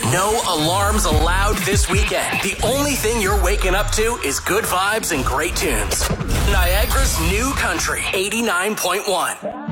No alarms allowed this weekend. The only thing you're waking up to is good vibes and great tunes. Niagara's new country, 89.1.